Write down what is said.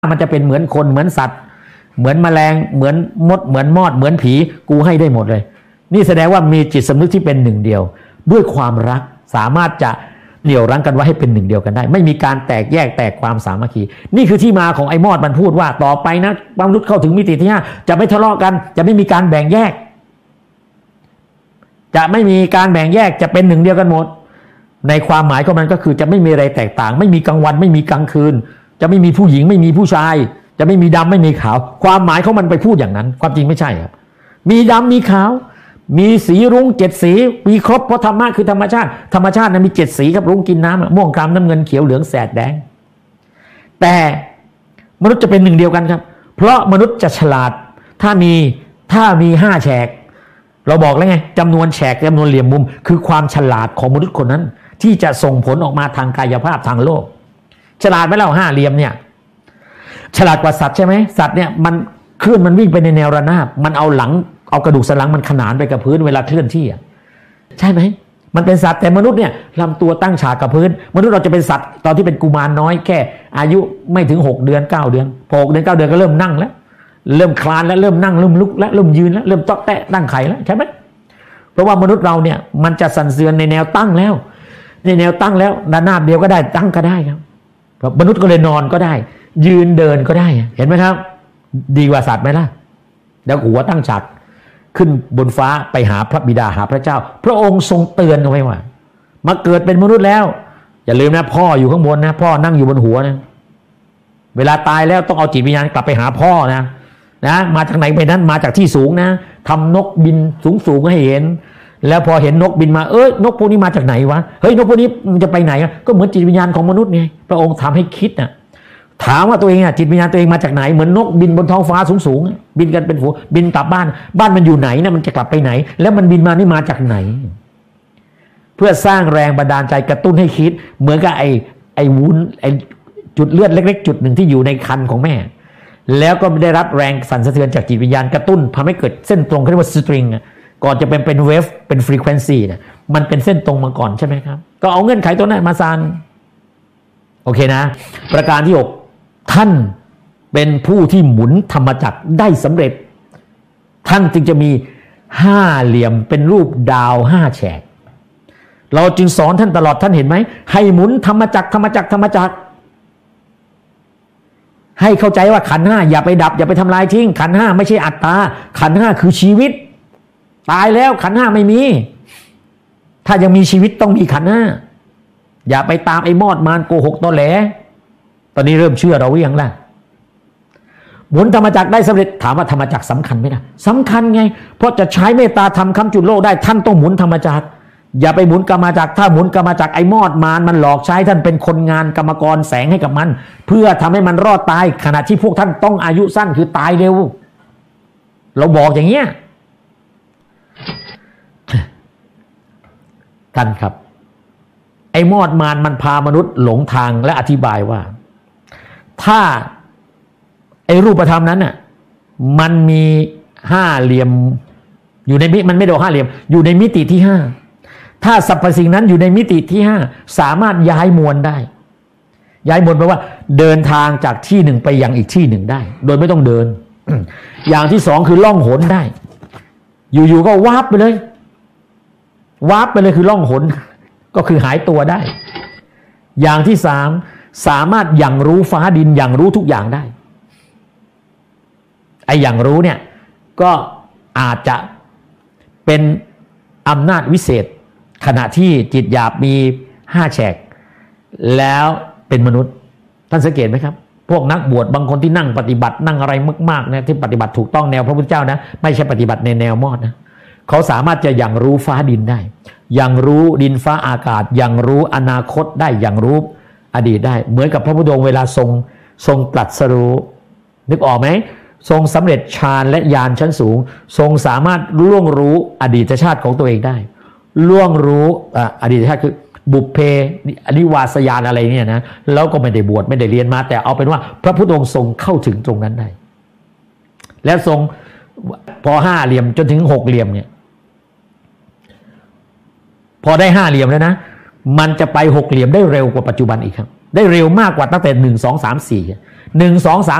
มันจะเป็นเหมือนคนเหมือนสัตว์เหมือนแมลงเหมือนมดเหมือนมอดเหมือนผีกูให้ได้หมดเลยนี่แสดงว่ามีจิตสำนึกที่เป็นหนึ่งเดียวด้วยความรักสามารถจะเหนี่ยวรั้งกันไว้ให้เป็นหนึ่งเดียวกันได้ไม่มีการแตกแยกแตกความสามัคคีนี่คือที่มาของไอ้มอดมันพูดว่าต่อไปนะมนุษย์เข้าถึงมิติที่5จะไม่ทะเลาะกันจะไม่มีการแบ่งแยกจะไม่มีการแบ่งแยกจะเป็นหนึ่งเดียวกันหมดในความหมายของมันก็คือจะไม่มีอะไรแตกต่างไม่มีกลางวันไม่มีกลางคืนจะไม่มีผู้หญิงไม่มีผู้ชายจะไม่มีดำไม่มีขาวความหมายของมันไปพูดอย่างนั้นความจริงไม่ใช่ครับมีดำมีขาวมีสีรุ้ง7สีมีครบเพราะธรรมะคือธรรมชาติธรรมชาตินั้นมี7สีครับรุ้งกินน้ำม่วงคล้ำน้ำเงินเขียวเหลืองแสดแดงแต่มนุษย์จะเป็นหนึ่งเดียวกันครับเพราะมนุษย์จะฉลาดถ้ามี5แฉกเราบอกแล้วไงจำนวนแฉกจำนวนเหลี่ยมมุมคือความฉลาดของมนุษย์คนนั้นที่จะส่งผลออกมาทางกายภาพทางโลกฉลาดไหมเรา5เหลี่ยมเนี่ยฉลาดกว่าสัตว์ใช่ไหมสัตว์เนี่ยมันคลื่นมันวิ่งไปในแนวระนาบมันเอากระดูกสันหลังมันขนานไปกับพื้นเวลาเคลื่อนที่ใช่ไหมมันเป็นสัตว์แต่มนุษย์เนี่ยลำตัวตั้งฉากกับพื้นมนุษย์เราจะเป็นสัตว์ตอนที่เป็นกุมารน้อยแค่อายุไม่ถึง6 เดือน9 เดือนพอ6 เดือน9 เดือนก็เริ่มนั่งแล้วเริ่มคลานแล้วเริ่มนั่งเริ่มลุกแล้วเริ่มยืนแล้วเริ่มต๊อกแตะตั้งไข่แล้วใช่ไหมเพราะว่ามนุษย์เราเนี่ยมันจะสั่นเสือนในแนวตั้งแล้วในแนวตั้งแล้วระนาบเดียวก็ได้ตั้งก็ได้ครับมนุษย์ก็เลยนอนก็ได้ยืนเดินก็ได้เห็นไหมครับดีกว่าสัตว์ไหมล่ะแล้วหัวตั้งฉากขึ้นบนฟ้าไปหาพระบิดาหาพระเจ้าพระองค์ทรงเตือนเอาไว้ว่ามาเกิดเป็นมนุษย์แล้วอย่าลืมนะพ่ออยู่ข้างบนนะพ่อนั่งอยู่บนหัวนะเวลาตายแล้วต้องเอาจิตวิญญาณกลับไปหาพ่อนะมาจากไหนไปนั้นมาจากที่สูงนะทำนกบินสูงให้เห็นแล้วพอเห็นนกบินมานกพวกนี้มาจากไหนวะเฮ้ยนกพวกนี้มันจะไปไหนก็เหมือนจิตวิญญาณของมนุษย์ไงพระองค์ทำให้คิดนะถามว่าตัวเองจิตวิญญาณตัวเองมาจากไหนเหมือนนกบินบนท้องฟ้าสูงบินกันเป็นฝูงบินกลับบ้านมันอยู่ไหนนะมันจะกลับไปไหนแล้วมันบินมานี่มาจากไหนเพื่อสร้างแรงบันดาลใจกระตุ้นให้คิดเหมือนกับไอ้วุ้นไอ้จุดเลือดเล็กๆจุดหนึ่งที่อยู่ในครรภ์ของแม่แล้วก็ได้รับแรงสั่นสะเทือนจากจิตวิญญาณกระตุ้นทำให้เกิดเส้นตรงเขาเรียกว่าสตริงก่อนจะเป็นเวฟเป็นฟรีเควนซีเนี่ยมันเป็นเส้นตรงมาก่อนใช่ไหมครับก็เอาเงื่อนไขตัวนั้นมาสานโอเคนะประการที่6ท่านเป็นผู้ที่หมุนธรรมจักรได้สำเร็จท่านจึงจะมี5เหลี่ยมเป็นรูปดาว5แฉกเราจึงสอนท่านตลอดท่านเห็นไหมให้หมุนธรรมจักรให้เข้าใจว่าขันธ์5อย่าไปดับอย่าไปทำลายทิ้งขันธ์5ไม่ใช่อัตตาขันธ์5คือชีวิตตายแล้วขันธ์5ไม่มีถ้ายังมีชีวิตต้องมีขันธ์5อย่าไปตามไอ้มอดมารโกหกตอแหลตอนนี้เริ่มเชื่อเราหรือยังล่ะหมุนธรรมจักรได้สำเร็จถามว่าธรรมจักรสำคัญไหมนะสำคัญไงเพราะจะใช้เมตตาธรรมค้ำจุนโลกได้ท่านต้องหมุนธรรมจักรอย่าไปหมุนกรรมจักรถ้าหมุนกรรมจักรไอ้มอดมารมันหลอกใช้ท่านเป็นคนงานกรรมกรแสงให้กับมันเพื่อทำให้มันรอดตายขณะที่พวกท่านต้องอายุสั้นคือตายเร็วเราบอกอย่างเงี้ยท่านครับไอ้มอดมารมันพามนุษย์หลงทางและอธิบายว่าถ้าไอ้รูปธรรมนั้นน่ะมันมี5เหลี่ยมอยู่ในมันไม่ได้5เหลี่ยมอยู่ในมิติที่5ถ้าสรรพสิ่งนั้นอยู่ในมิติที่5สามารถย้ายมวลได้ย้ายมวลแปลว่าเดินทางจากที่หนึ่งไปยังอีกที่หนึ่งได้โดยไม่ต้องเดิน อย่างที่2คือล่องหนได้อยู่ๆก็วาร์ปไปเลยวาร์ปไปเลยคือล่องหนก็คือหายตัวได้อย่างที่3สามารถอย่างรู้ฟ้าดินอย่างรู้ทุกอย่างได้ไอ้อย่างรู้เนี่ยก็อาจจะเป็นอำนาจวิเศษขณะที่จิตหยาบมี5แฉกแล้วเป็นมนุษย์ท่านสังเกตไหมครับพวกนักบวชบางคนที่นั่งปฏิบัตินั่งอะไรมากๆนะที่ปฏิบัติถูกต้องแนวพระพุทธเจ้านะไม่ใช่ปฏิบัติในแนวมอดนะเขาสามารถจะอย่างรู้ฟ้าดินได้อย่างรู้ดินฟ้าอากาศอย่างรู้อนาคตได้อย่างรู้อดีตได้เหมือนกับพระพุทธองค์เวลาทรงตรัสรู้นึกออกไหมทรงสำเร็จฌานและญาณชั้นสูงทรงสามารถล่วงรู้อดีตชาติของตัวเองได้ล่วงรู้อดีตชาติคือบุพเพนิวาสญาณอะไรเนี่ยนะแล้วก็ไม่ได้บวชไม่ได้เรียนมาแต่เอาเป็นว่าพระพุทธองค์ทรงเข้าถึงตรงนั้นได้แล้วทรงพอ5เหลี่ยมจนถึง6เหลี่ยมเนี่ยพอได้5เหลี่ยมแล้วนะมันจะไป6เหลี่ยมได้เร็วกว่าปัจจุบันอีกครับได้เร็วมากกว่าตั้งแต่1 2 3 4 1 2 3